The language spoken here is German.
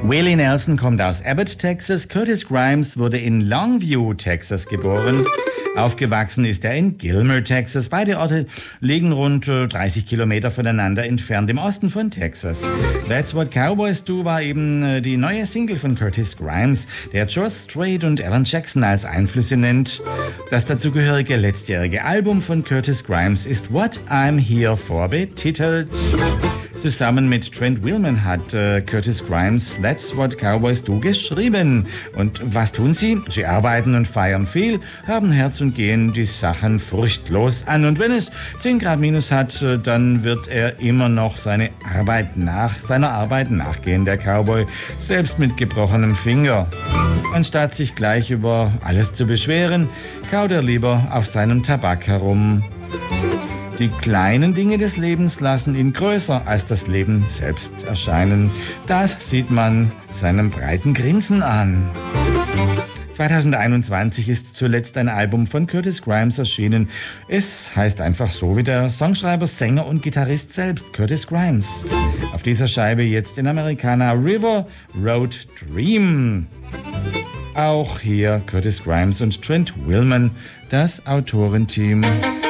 Willie Nelson kommt aus Abbott, Texas. Curtis Grimes wurde in Longview, Texas geboren. Aufgewachsen ist er in Gilmer, Texas. Beide Orte liegen rund 30 Kilometer voneinander entfernt im Osten von Texas. That's What Cowboys Do war eben die neue Single von Curtis Grimes, der George Strait und Alan Jackson als Einflüsse nennt. Das dazugehörige letztjährige Album von Curtis Grimes ist What I'm Here For betitelt. Zusammen mit Trent Willman hat Curtis Grimes That's What Cowboys Do geschrieben. Und was tun sie? Sie arbeiten und feiern viel, haben Herz und gehen die Sachen furchtlos an. Und wenn es 10 Grad minus hat, dann wird er immer noch seiner Arbeit nachgehen, der Cowboy, selbst mit gebrochenem Finger. Anstatt sich gleich über alles zu beschweren, kaut er lieber auf seinem Tabak herum. Die kleinen Dinge des Lebens lassen ihn größer als das Leben selbst erscheinen. Das sieht man seinem breiten Grinsen an. 2021 ist zuletzt ein Album von Curtis Grimes erschienen. Es heißt einfach so wie der Songschreiber, Sänger und Gitarrist selbst, Curtis Grimes. Auf dieser Scheibe jetzt in Americana River Road Dream. Auch hier Curtis Grimes und Trent Willman, das Autorenteam.